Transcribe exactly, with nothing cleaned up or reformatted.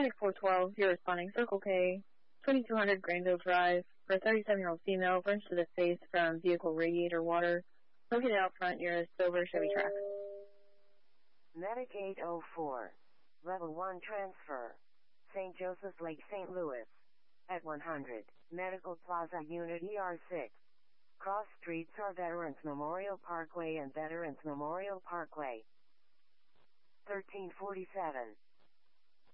four twelve, you're responding Circle K, twenty-two hundred Granville Drive, for a thirty-seven-year-old female, burns to the face from vehicle radiator water, located out front near a silver Chevy Trax. Medic eight oh four, Level one transfer, Saint Joseph's Lake, Saint Louis, at one hundred, Medical Plaza Unit E R six. Cross streets are Veterans Memorial Parkway and Veterans Memorial Parkway. thirteen forty-seven.